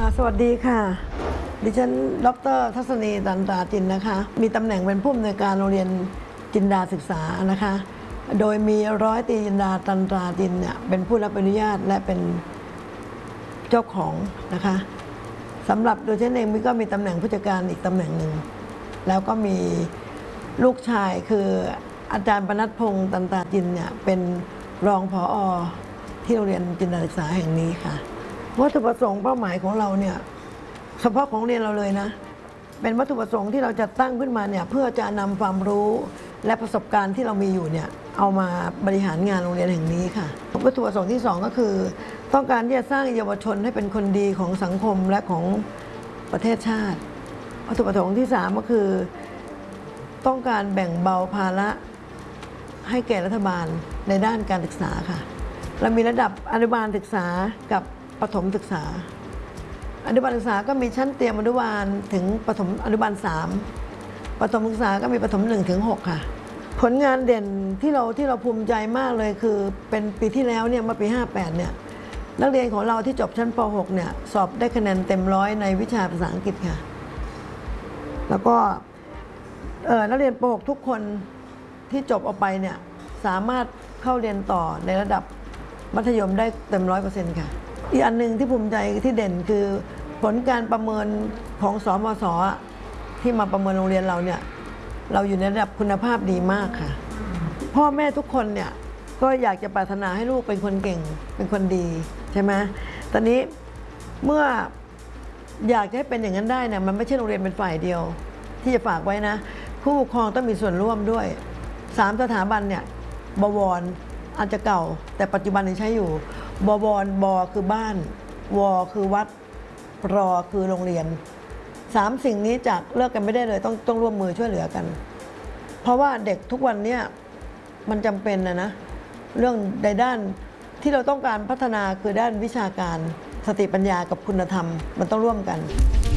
สวัสดีค่ะดิฉันดร.ทัศนีตันตราจินนะคะมีตำแหน่งเป็นผู้อำนวยการโรงเรียนจินดาศึกษานะคะโดยมีร้อยตรีจินดาตันตราจินเนี่ยเป็นผู้รับอนุญาตและเป็นเจ้าของนะคะสำหรับโดยฉันเองก็มีตำแหน่งผู้จัดการอีกตำแหน่งหนึ่งแล้วก็มีลูกชายคืออาจารย์ปนัดพงษ์ตันตราจินเนี่ยเป็นรองผอ.ที่โรงเรียนจินดาศึกษาแห่งนี้ค่ะวัตถุประสงค์เป้าหมายของเราเนี่ยเฉพาะของเรียนเราเลยนะเป็นวัตถุประสงค์ที่เราจะตั้งขึ้นมาเนี่ยเพื่อจะนำความรู้และประสบการณ์ที่เรามีอยู่เนี่ยเอามาบริหารงานโรงเรียนแห่งนี้ค่ะวัตถุประสงค์ที่2ก็คือต้องการที่จะสร้างเยาวชนให้เป็นคนดีของสังคมและของประเทศชาติวัตถุประสงค์ที่3ก็คือต้องการแบ่งเบาภาระให้แก่รัฐบาลในด้านการศึกษาค่ะเรามีระดับอนุบาลศึกษากับประถมศึกษาอนุบาลศึกษาก็มีชั้นเตรียมอนุบาลถึงประถมอนุบาล3ประถมศึกษาก็มีประถม1 ถึง 6ค่ะผลงานเด่นที่เราภูมิใจมากเลยคือเป็นปีที่แล้วเนี่ยมาปี58เนี่ยนักเรียนของเราที่จบชั้นป .6 เนี่ยสอบได้คะแนนเต็ม100ในวิชาภาษาอังกฤษค่ะแล้วก็นักเรียนป .6 ทุกคนที่จบออกไปเนี่ยสามารถเข้าเรียนต่อในระดับมัธยมได้เต็ม100%ค่ะอีกอันหนึ่งที่ภูมิใจที่เด่นคือผลการประเมินของสมศ.ที่มาประเมินโรงเรียนเราเนี่ยเราอยู่ในระดับคุณภาพดีมากค่ะพ่อแม่ทุกคนเนี่ยก็อยากจะปรารถนาให้ลูกเป็นคนเก่งเป็นคนดีใช่ไหมตอนนี้เมื่ออยากจะให้เป็นอย่างนั้นได้เนี่ยมันไม่ใช่โรงเรียนเป็นฝ่ายเดียวที่จะฝากไว้นะผู้ปกครองต้องมีส่วนร่วมด้วย3 สถาบันเนี่ยบวรอาจจะเก่าแต่ปัจจุบันยังใช้อยู่บวรบคือบ้านวคือวัดรคือโรงเรียน3 สิ่งนี้จากเลิกกันไม่ได้เลยต้องร่วมมือช่วยเหลือกันเพราะว่าเด็กทุกวันนี้มันจำเป็นนะเรื่องในด้านที่เราต้องการพัฒนาคือด้านวิชาการสติปัญญากับคุณธรรมมันต้องร่วมกัน